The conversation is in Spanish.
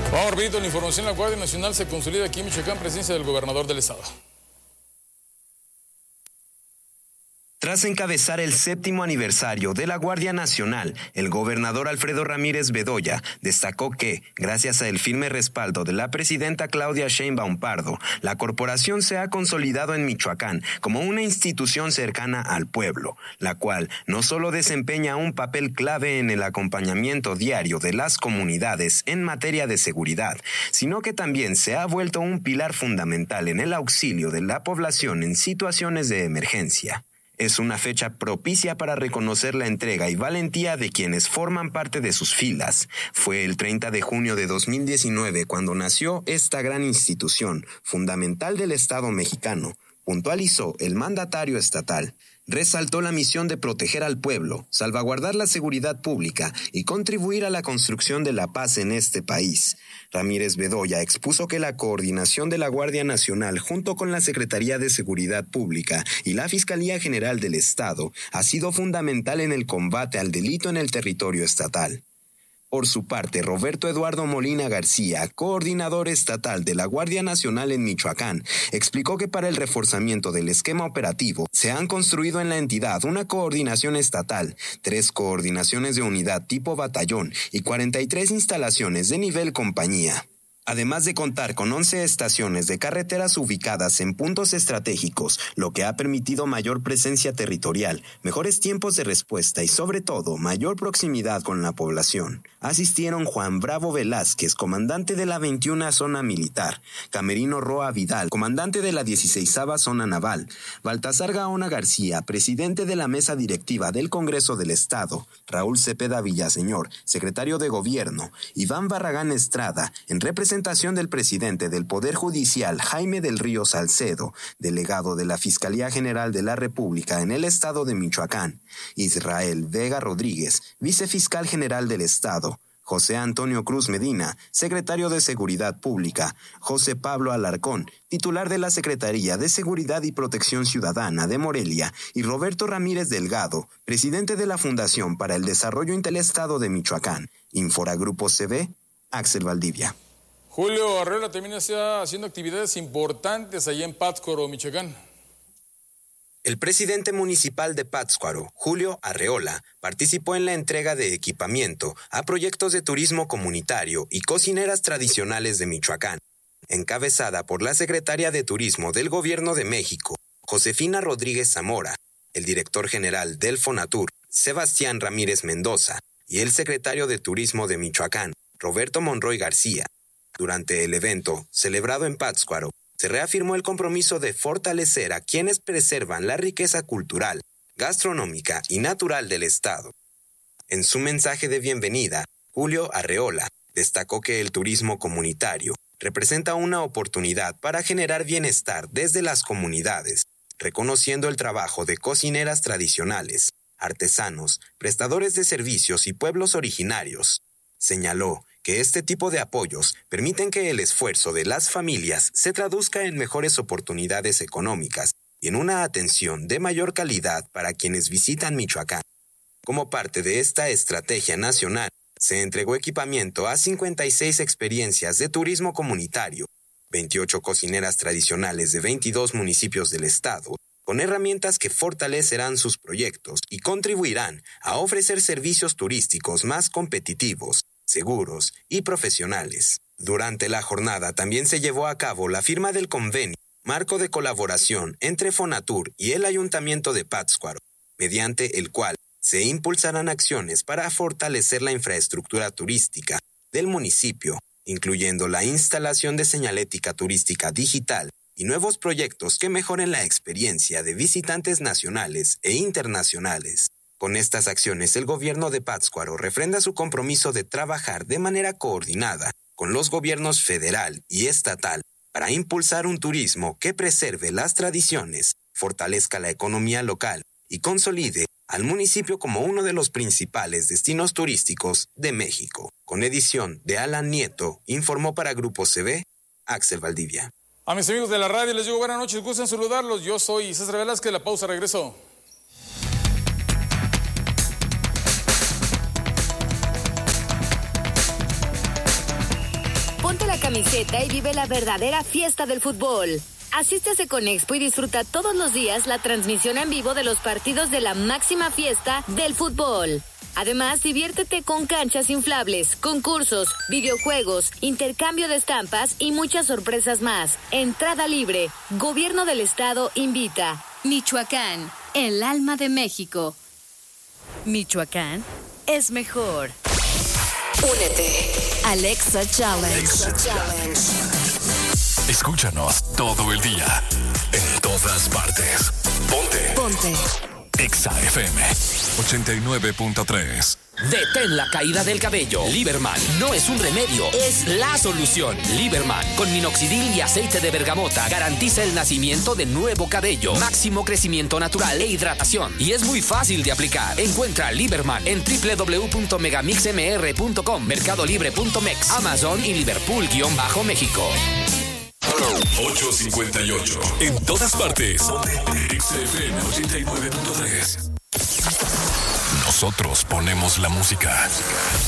Vamos rapidito, la información. La Guardia Nacional se consolida aquí en Michoacán, presencia del gobernador del estado. Tras encabezar el 7º aniversario de la Guardia Nacional, el gobernador Alfredo Ramírez Bedoya destacó que, gracias al firme respaldo de la presidenta Claudia Sheinbaum Pardo, la corporación se ha consolidado en Michoacán como una institución cercana al pueblo, la cual no solo desempeña un papel clave en el acompañamiento diario de las comunidades en materia de seguridad, sino que también se ha vuelto un pilar fundamental en el auxilio de la población en situaciones de emergencia. Es una fecha propicia para reconocer la entrega y valentía de quienes forman parte de sus filas. Fue el 30 de junio de 2019 cuando nació esta gran institución, fundamental del Estado mexicano, puntualizó el mandatario estatal. Resaltó la misión de proteger al pueblo, salvaguardar la seguridad pública y contribuir a la construcción de la paz en este país. Ramírez Bedoya expuso que la coordinación de la Guardia Nacional junto con la Secretaría de Seguridad Pública y la Fiscalía General del Estado ha sido fundamental en el combate al delito en el territorio estatal. Por su parte, Roberto Eduardo Molina García, coordinador estatal de la Guardia Nacional en Michoacán, explicó que para el reforzamiento del esquema operativo se han construido en la entidad una coordinación estatal, 3 coordinaciones de unidad tipo batallón y 43 instalaciones de nivel compañía. Además de contar con 11 estaciones de carreteras ubicadas en puntos estratégicos, lo que ha permitido mayor presencia territorial, mejores tiempos de respuesta y sobre todo mayor proximidad con la población. Asistieron Juan Bravo Velázquez, comandante de la 21ª Zona Militar, Camerino Roa Vidal, comandante de la 16ª Zona Naval, Baltasar Gaona García, presidente de la Mesa Directiva del Congreso del Estado, Raúl Cepeda Villaseñor, secretario de Gobierno, Iván Barragán Estrada, en representación del presidente del Poder Judicial Jaime del Río Salcedo, delegado de la Fiscalía General de la República en el estado de Michoacán, Israel Vega Rodríguez, vicefiscal general del estado, José Antonio Cruz Medina, secretario de Seguridad Pública, José Pablo Alarcón, titular de la Secretaría de Seguridad y Protección Ciudadana de Morelia, y Roberto Ramírez Delgado, presidente de la Fundación para el Desarrollo Interestado de Michoacán. Infora Grupo CB, Axel Valdivia. Julio Arreola también está haciendo actividades importantes allá en Pátzcuaro, Michoacán. El presidente municipal de Pátzcuaro, Julio Arreola, participó en la entrega de equipamiento a proyectos de turismo comunitario y cocineras tradicionales de Michoacán, encabezada por la secretaria de Turismo del Gobierno de México, Josefina Rodríguez Zamora, el director general del Fonatur, Sebastián Ramírez Mendoza, y el secretario de Turismo de Michoacán, Roberto Monroy García. Durante el evento, celebrado en Pátzcuaro, se reafirmó el compromiso de fortalecer a quienes preservan la riqueza cultural, gastronómica y natural del Estado. En su mensaje de bienvenida, Julio Arreola destacó que el turismo comunitario representa una oportunidad para generar bienestar desde las comunidades, reconociendo el trabajo de cocineras tradicionales, artesanos, prestadores de servicios y pueblos originarios. Señaló que este tipo de apoyos permiten que el esfuerzo de las familias se traduzca en mejores oportunidades económicas y en una atención de mayor calidad para quienes visitan Michoacán. Como parte de esta estrategia nacional, se entregó equipamiento a 56 experiencias de turismo comunitario, 28 cocineras tradicionales de 22 municipios del estado, con herramientas que fortalecerán sus proyectos y contribuirán a ofrecer servicios turísticos más competitivos, seguros y profesionales. Durante la jornada también se llevó a cabo la firma del convenio marco de colaboración entre Fonatur y el Ayuntamiento de Pátzcuaro, mediante el cual se impulsarán acciones para fortalecer la infraestructura turística del municipio, incluyendo la instalación de señalética turística digital y nuevos proyectos que mejoren la experiencia de visitantes nacionales e internacionales. Con estas acciones, el gobierno de Pátzcuaro refrenda su compromiso de trabajar de manera coordinada con los gobiernos federal y estatal para impulsar un turismo que preserve las tradiciones, fortalezca la economía local y consolide al municipio como uno de los principales destinos turísticos de México. Con edición de Alan Nieto, informó para Grupo CB, Axel Valdivia. A mis amigos de la radio les digo buenas noches, gusto en saludarlos. Yo soy César Velázquez, la pausa, regreso. Ponte la camiseta y vive la verdadera fiesta del fútbol. Asiste a Seconexpo y disfruta todos los días la transmisión en vivo de los partidos de la máxima fiesta del fútbol. Además, diviértete con canchas inflables, concursos, videojuegos, intercambio de estampas y muchas sorpresas más. Entrada libre. Gobierno del Estado invita. Michoacán, el alma de México. Michoacán es mejor. Únete. Alexa Challenge. Escúchanos todo el día, en todas partes. Ponte. Exa FM 89.3. Detén la caída del cabello. Liberman no es un remedio, es la solución. Liberman con minoxidil y aceite de bergamota garantiza el nacimiento de nuevo cabello, máximo crecimiento natural e hidratación. Y es muy fácil de aplicar. Encuentra Liberman en www.megamixmr.com, mercadolibre.mex, Amazon y Liverpool-México. 8:58. En todas partes. XFM 89.3. Nosotros ponemos la música.